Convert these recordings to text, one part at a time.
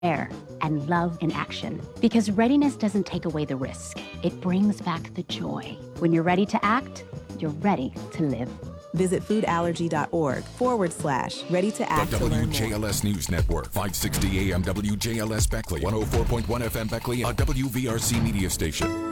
and love in action. Because readiness doesn't take away the risk. It brings back the joy. When you're ready to act, you're ready to live. Visit foodallergy.org/ready to act. The WJLS News Network, 560 AM WJLS Beckley, 104.1 FM Beckley, a WVRC media station.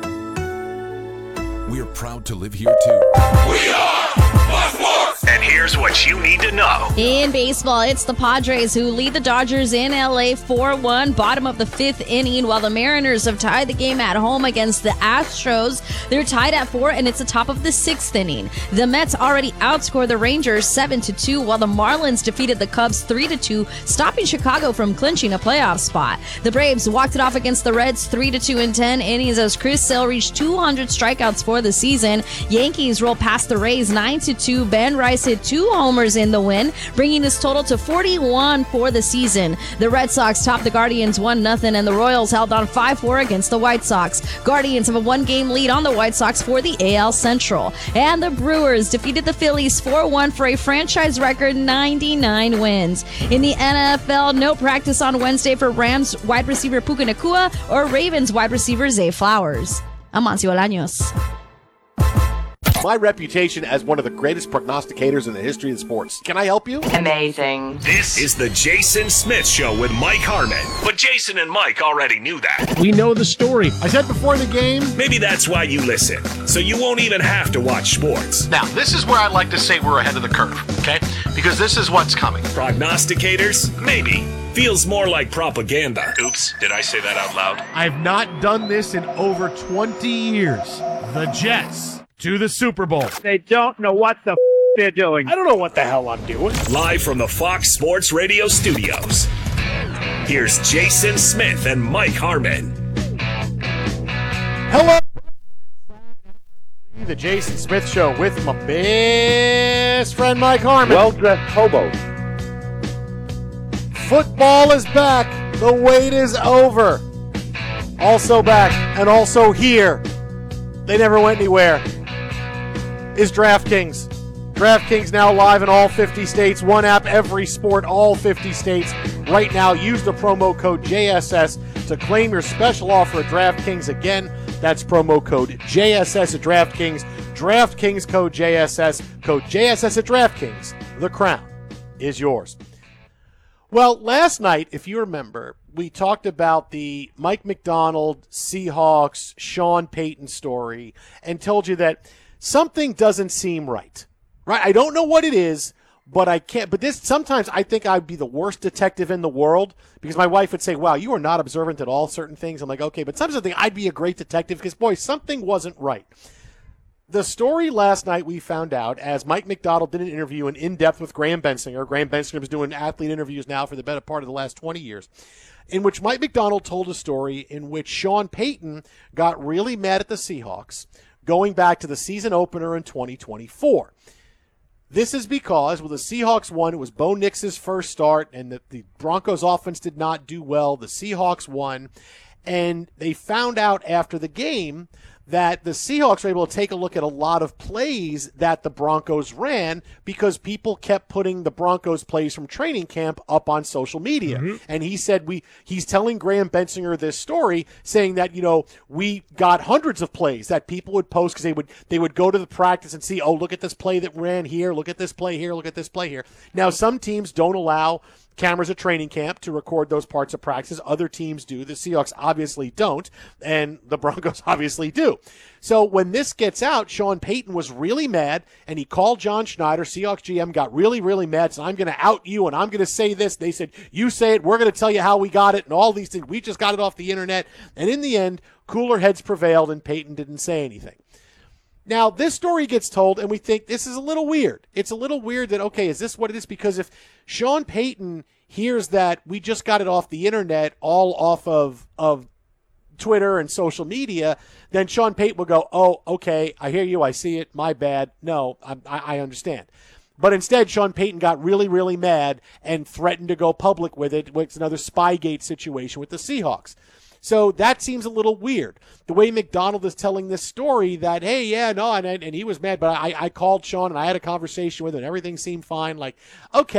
We're proud to live here too. We are Fox Sports! And here's what you need to know. In baseball, it's the Padres who lead the Dodgers in LA 4-1, bottom of the fifth inning, while the Mariners have tied the game at home against the Astros. They're tied at 4, and it's the top of the sixth inning. The Mets already outscored the Rangers 7-2, while the Marlins defeated the Cubs 3-2, stopping Chicago from clinching a playoff spot. The Braves walked it off against the Reds 3-2 in 10 innings as Chris Sale reached 200 strikeouts for the season. Yankees rolled past the Rays 9-2. Ben Rice hit 2 homers in the win, bringing his total to 41 for the season. The Red Sox topped the Guardians 1-0, and the Royals held on 5-4 against the White Sox. Guardians have a 1-game lead on the White Sox for the AL Central. And the Brewers defeated the Phillies 4-1 for a franchise record 99 wins. In the NFL, no practice on Wednesday for Rams wide receiver Puka Nacua or Ravens wide receiver Zay Flowers. I'm Amancio Bolaños. My reputation as one of the greatest prognosticators in the history of sports. Can I help you? Amazing. This is the Jason Smith Show with Mike Harmon. But Jason and Mike already knew that. We know the story. I said before the game. Maybe that's why you listen, so you won't even have to watch sports. Now, this is where I like to say we're ahead of the curve, okay? Because this is what's coming. Prognosticators? Maybe. Feels more like propaganda. Oops, did I say that out loud? I've not done this in over 20 years. The Jets to the Super Bowl. They don't know what the they're doing. I don't know what the hell I'm doing. Live from the Fox Sports Radio studios, here's Jason Smith and Mike Harmon. Hello. The Jason Smith Show with my best friend Mike Harmon. Well-dressed hobo. Football is back. The wait is over. Also back and also here. They never went anywhere. Is DraftKings. DraftKings now live in all 50 states. One app, every sport, all 50 states. Right now, use the promo code JSS to claim your special offer at DraftKings. Again, that's promo code JSS at DraftKings. DraftKings code JSS. Code JSS at DraftKings. The crown is yours. Well, last night, if you remember, we talked about the Mike Macdonald, Seahawks, Sean Payton story and told you that something doesn't seem right. Right? I don't know what it is, but I can't. But this sometimes I think I'd be the worst detective in the world because my wife would say, wow, you are not observant at all certain things. I'm like, okay, but sometimes I think I'd be a great detective because, boy, something wasn't right. The story last night we found out as Mike Macdonald did an interview in depth with Graham Bensinger. Graham Bensinger was doing athlete interviews now for the better part of the last 20 years, in which Mike Macdonald told a story in which Sean Payton got really mad at the Seahawks going back to the season opener in 2024. This is because when the Seahawks won, it was Bo Nix's first start, and the Broncos offense did not do well. The Seahawks won, and they found out after the game that the Seahawks were able to take a look at a lot of plays that the Broncos ran because people kept putting the Broncos plays from training camp up on social media. Mm-hmm. And he said he's telling Graham Bensinger this story saying that, we got hundreds of plays that people would post because they would go to the practice and see, oh, look at this play that ran here, look at this play here, look at this play here. Now, some teams don't allow cameras at training camp to record those parts of practice. Other teams do. The Seahawks obviously don't, and the Broncos obviously do. So when this gets out, Sean Payton was really mad, and he called John Schneider, Seahawks GM, got really, really mad, said, I'm going to out you, and I'm going to say this. They said, you say it, we're going to tell you how we got it, and all these things. We just got it off the internet. And in the end, cooler heads prevailed, and Payton didn't say anything. Now, this story gets told, and we think this is a little weird. It's a little weird that, okay, is this what it is? Because if Sean Payton hears that we just got it off the internet, all off of Twitter and social media, then Sean Payton will go, oh, okay, I hear you, I see it, my bad. No, I understand. But instead, Sean Payton got really, really mad and threatened to go public with it. It's another Spygate situation with the Seahawks. So that seems a little weird. The way Macdonald is telling this story that, hey, yeah, no, and he was mad, but I called Sean and I had a conversation with him and everything seemed fine. Like, okay,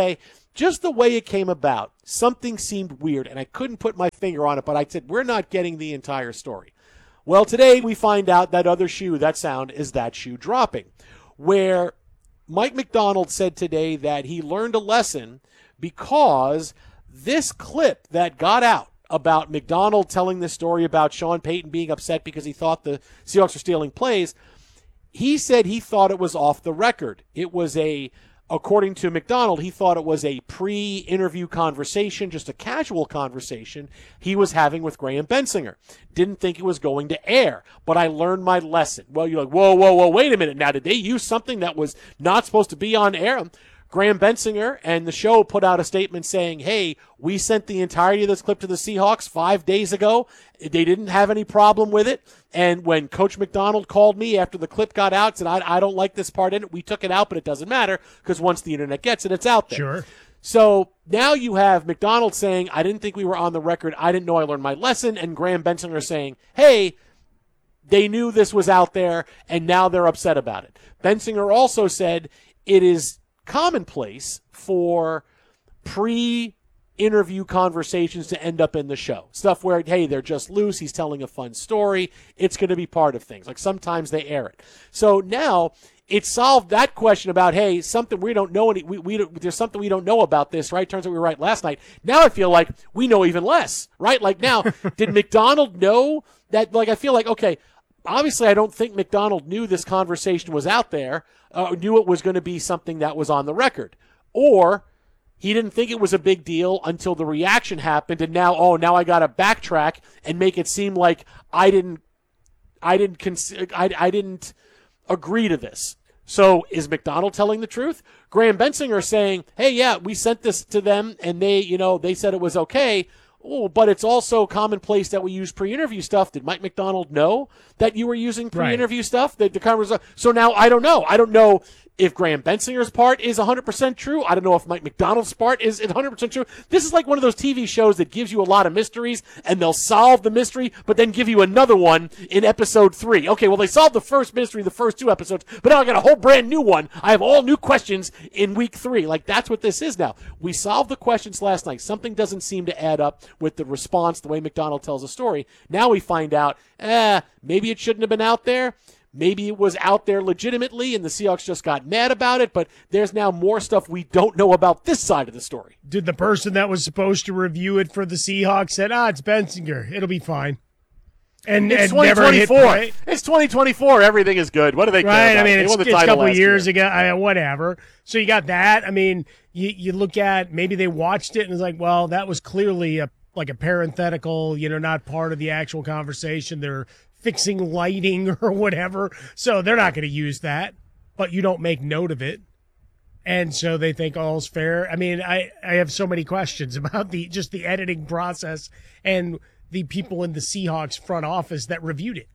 just the way it came about, something seemed weird, and I couldn't put my finger on it, but I said, we're not getting the entire story. Well, today we find out that other shoe, that sound, is that shoe dropping, where Mike Macdonald said today that he learned a lesson because this clip that got out about Macdonald telling this story about Sean Payton being upset because he thought the Seahawks were stealing plays, he said he thought it was off the record. It was according to Macdonald, he thought it was a pre-interview conversation, just a casual conversation he was having with Graham Bensinger. Didn't think it was going to air, but I learned my lesson. Well, you're like, whoa, wait a minute. Now, did they use something that was not supposed to be on air? Graham Bensinger and the show put out a statement saying, hey, we sent the entirety of this clip to the Seahawks 5 days ago. They didn't have any problem with it. And when Coach Macdonald called me after the clip got out, said, I don't like this part in it. We took it out, but it doesn't matter because once the internet gets it, it's out there. Sure. So now you have Macdonald saying, I didn't think we were on the record. I didn't know I learned my lesson. And Graham Bensinger saying, hey, they knew this was out there, and now they're upset about it. Bensinger also said it is commonplace for pre-interview conversations to end up in the show. Stuff where, hey, they're just loose. He's telling a fun story. It's going to be part of things. Like sometimes they air it. So now it solved that question about, hey, something we don't know. There's something we don't know about this, right? Turns out we were right last night. Now I feel like we know even less, right? Like now, did Macdonald know that? Like I feel like, okay, obviously I don't think Macdonald knew this conversation was out there. Knew it was going to be something that was on the record. Or he didn't think it was a big deal until the reaction happened, and now I got to backtrack and make it seem like I didn't agree to this. So is Macdonald telling the truth? Graham Bensinger saying, hey, yeah, we sent this to them, and they said it was okay. Oh, but it's also commonplace that we use pre-interview stuff. Did Mike Macdonald know that you were using pre-interview stuff? The conversation. So now I don't know. I don't know if Graham Bensinger's part is 100% true. I don't know if Mike Macdonald's part is 100% true. This is like one of those TV shows that gives you a lot of mysteries, and they'll solve the mystery, but then give you another one in episode 3. Okay, well, they solved the first mystery the first 2 episodes, but now I got a whole brand new one. I have all new questions in week 3. Like, that's what this is now. We solved the questions last night. Something doesn't seem to add up with the response, the way Macdonald tells a story. Now we find out, maybe it shouldn't have been out there. Maybe it was out there legitimately and the Seahawks just got mad about it, but there's now more stuff we don't know about this side of the story. Did the person that was supposed to review it for the Seahawks said, it's Bensinger, it'll be fine. And it's 2024. Never hit, it's 2024. Everything is good. What do they care right? about? I mean, they it's won the a title couple last years year. ago, whatever. So you got that. I mean, you look at maybe they watched it and it's like, well, that was clearly a parenthetical, not part of the actual conversation. They're fixing lighting or whatever. So they're not going to use that, but you don't make note of it. And so they think all's fair. I mean, I have so many questions about the editing process and the people in the Seahawks front office that reviewed it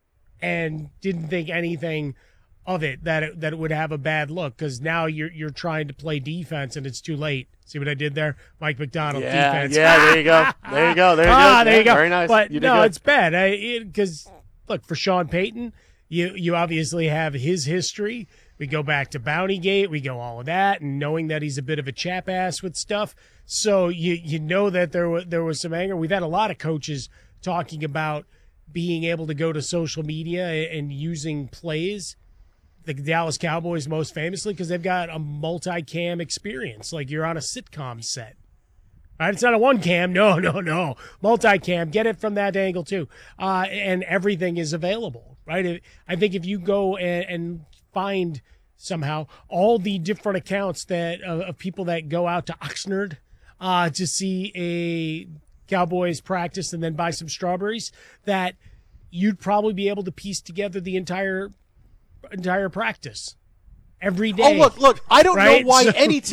and didn't think anything of it, that it would have a bad look, because now you're trying to play defense and it's too late. See what I did there? Mike Macdonald, defense. Yeah, there you go. There you go. There you go. Very nice. But no, good. it's bad. Because, look, for Sean Payton, you obviously have his history. We go back to Bountygate. We go all of that, and knowing that he's a bit of a chap ass with stuff. So you know that there was some anger. We've had a lot of coaches talking about being able to go to social media and using plays. The Dallas Cowboys most famously, because they've got a multi-cam experience, like you're on a sitcom set. Right? It's not a one-cam. No. Multi-cam. Get it from that angle, too. And everything is available, right? I think if you go and find somehow all the different accounts that of people that go out to Oxnard to see a Cowboys practice and then buy some strawberries, that you'd probably be able to piece together the entire practice every day. Oh, look, I don't know why any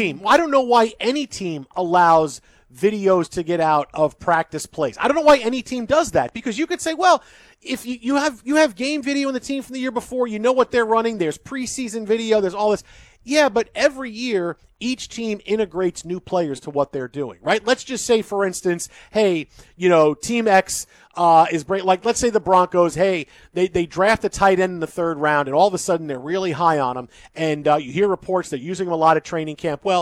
team allows videos to get out of practice plays. I don't know why any team does that, because you could say, well, if you have game video in the team from the year before, you know what they're running, there's preseason video, there's all this. Yeah, but every year, each team integrates new players to what they're doing, right? Let's just say, for instance, hey, Team X is great. Like, let's say the Broncos, hey, they draft a tight end in the 3rd round, and all of a sudden they're really high on him, and you hear reports they're using him a lot at training camp. Well,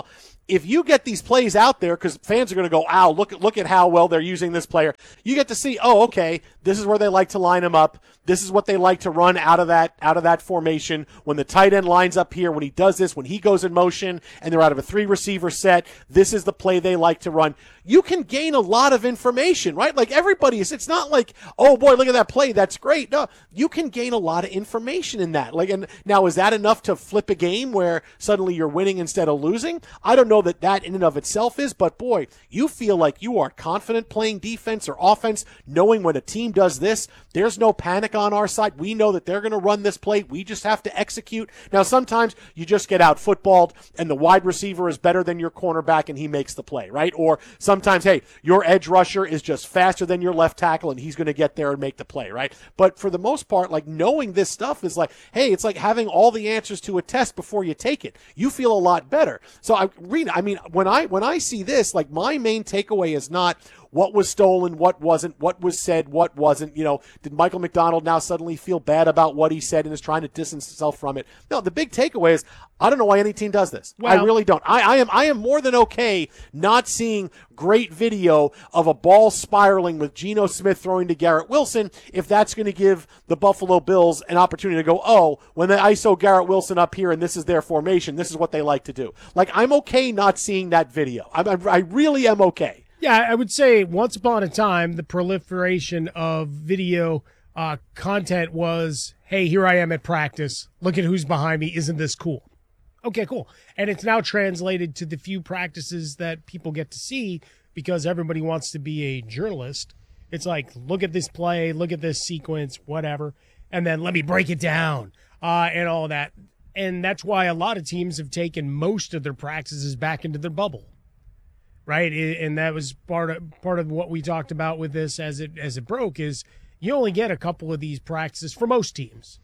if you get these plays out there, because fans are going to go, ow, look at how well they're using this player. You get to see, oh, okay, this is where they like to line him up. This is what they like to run out of that formation. When the tight end lines up here, when he does this, when he goes in motion, and they're out of a 3-receiver set, this is the play they like to run. You can gain a lot of information, right? Like everybody is. It's not like, oh boy, look at that play, that's great. No, you can gain a lot of information in that. Like, and now is that enough to flip a game where suddenly you're winning instead of losing? I don't know that in and of itself is, but boy, you feel like you are confident playing defense or offense, knowing when a team does this, there's no panic on our side. We know that they're going to run this play. We just have to execute. Now, sometimes you just get out footballed and the wide receiver is better than your cornerback and he makes the play, right? Or sometimes, hey, your edge rusher is just faster than your left tackle and he's going to get there and make the play, right? But for the most part, like knowing this stuff is like, hey, it's like having all the answers to a test before you take it. You feel a lot better. So when I see this, like my main takeaway is not what was stolen, what wasn't, what was said, what wasn't. Did Michael McDonald now suddenly feel bad about what he said and is trying to distance himself from it? No, the big takeaway is I don't know why any team does this. I really don't. I am more than okay not seeing great video of a ball spiraling with Geno Smith throwing to Garrett Wilson if that's going to give the Buffalo Bills an opportunity to go, oh, when they ISO Garrett Wilson up here and this is their formation, this is what they like to do. Like, I'm okay not seeing that video. I really am okay. Yeah, I would say once upon a time, the proliferation of video content was, hey, here I am at practice. Look at who's behind me. Isn't this cool? Okay, cool. And it's now translated to the few practices that people get to see because everybody wants to be a journalist. It's like, look at this play, look at this sequence, whatever, and then let me break it down and all that. And that's why a lot of teams have taken most of their practices back into their bubble. Right, and that was part of what we talked about with this as it broke is you only get a couple of these practices for most teams.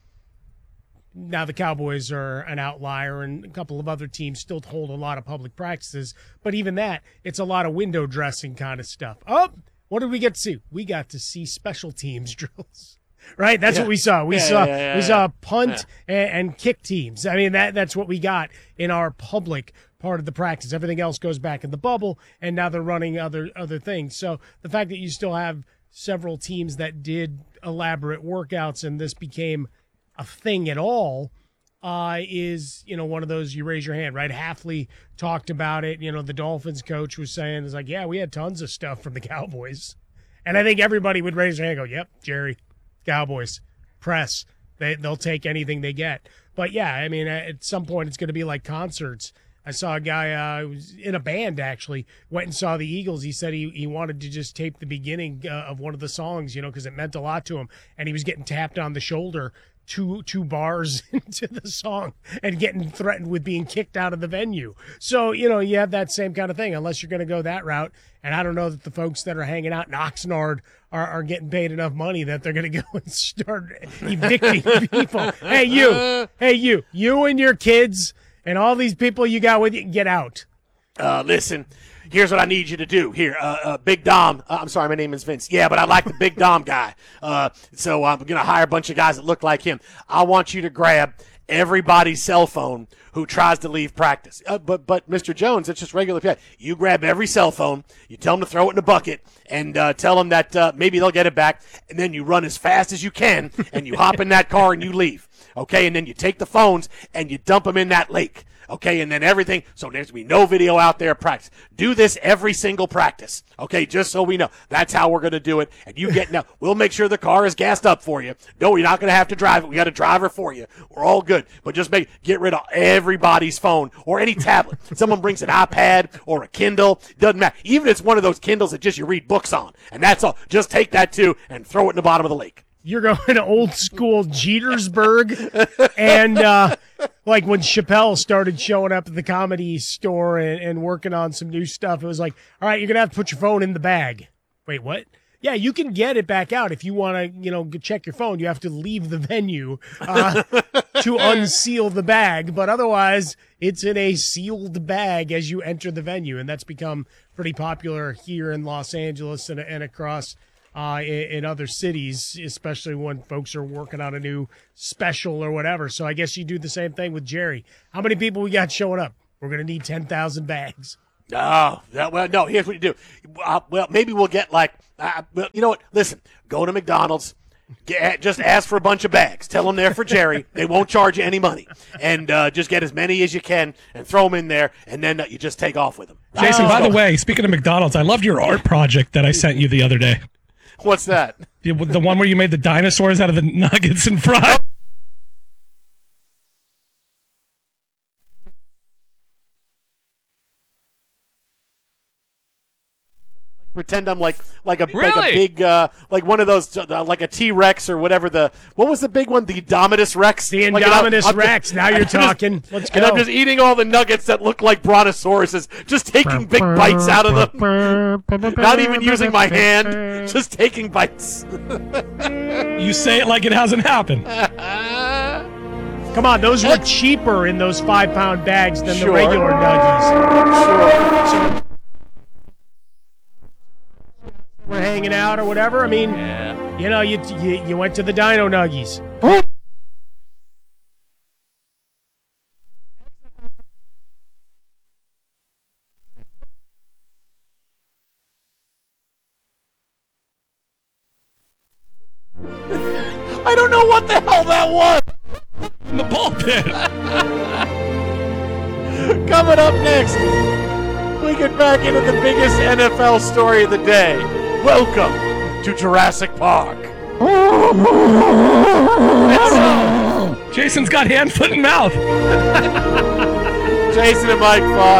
Now the Cowboys are an outlier, and a couple of other teams still hold a lot of public practices. But even that, it's a lot of window dressing kind of stuff. Oh, what did we get to see? We got to see special teams drills. Right, that's what we saw. We saw punt and kick teams. I mean, that's what we got in our public part of the practice. Everything else goes back in the bubble, and now they're running other things. So the fact that you still have several teams that did elaborate workouts and this became a thing at all is, one of those you raise your hand, right? Hafley talked about it. The Dolphins coach was saying, it's like, yeah, we had tons of stuff from the Cowboys. And I think everybody would raise their hand and go, yep, Jerry, Cowboys, press. They'll take anything they get. But, yeah, I mean, at some point it's going to be like concerts. I saw a guy who was in a band, actually, went and saw the Eagles. He said he wanted to just tape the beginning of one of the songs, because it meant a lot to him. And he was getting tapped on the shoulder two bars into the song and getting threatened with being kicked out of the venue. So, you have that same kind of thing, unless you're going to go that route. And I don't know that the folks that are hanging out in Oxnard are getting paid enough money that they're going to go and start evicting people. Hey, you and your kids and all these people you got with you, get out. Listen, here's what I need you to do. Here, Big Dom. I'm sorry, my name is Vince. Yeah, but I like the Big Dom guy. So I'm going to hire a bunch of guys that look like him. I want you to grab everybody's cell phone who tries to leave practice. But Mr. Jones, it's just regular PI. You grab every cell phone, you tell them to throw it in a bucket, and tell them that maybe they'll get it back, and then you run as fast as you can, and you hop in that car and you leave. Okay, and then you take the phones and you dump them in that lake. Okay, and then everything, so there's going to be no video out there practice. Do this every single practice, okay, just so we know. That's how we're going to do it. And now, we'll make sure the car is gassed up for you. No, you're not going to have to drive it. We got a driver for you. We're all good. But just get rid of everybody's phone or any tablet. Someone brings an iPad or a Kindle, doesn't matter. Even if it's one of those Kindles that just you read books on, and that's all. Just take that too and throw it in the bottom of the lake. You're going old school Jetersburg. And like when Chappelle started showing up at the Comedy Store and working on some new stuff, it was like, all right, you're going to have to put your phone in the bag. Wait, what? Yeah, you can get it back out. If you want to, check your phone, you have to leave the venue to unseal the bag. But otherwise, it's in a sealed bag as you enter the venue. And that's become pretty popular here in Los Angeles and across in other cities, especially when folks are working on a new special or whatever. So I guess you do the same thing with Jerry. How many people we got showing up? We're going to need 10,000 bags. No, no. Here's what you do. Maybe we'll get well, you know what? Listen, go to McDonald's. Just ask for a bunch of bags. Tell them they're for Jerry. They won't charge you any money. And just get as many as you can and throw them in there, and then you just take off with them. Jason, by the way, speaking of McDonald's, I loved your art project that I sent you the other day. What's that? The one where you made the dinosaurs out of the nuggets and fries. Pretend I'm like a big like one of those like a T-Rex or whatever what was the big one, the Indominus Rex? The Indominus Rex. Now you're talking. Let's go. And I'm just eating all the nuggets that look like brontosauruses, just taking big bites out of them. Not even using my hand, just taking bites. You say it like it hasn't happened. Come on, those were cheaper in those 5-pound bags than the Sure. regular nuggies. Sure. We're hanging out or whatever. I mean, you know, you went to the Dino Nuggies. I don't know what the hell that was. In the ball pit. Coming up next, we get back into the biggest NFL story of the day. Welcome to Jurassic Park. Jason's got hand, foot, and mouth. Jason and Mike Fox.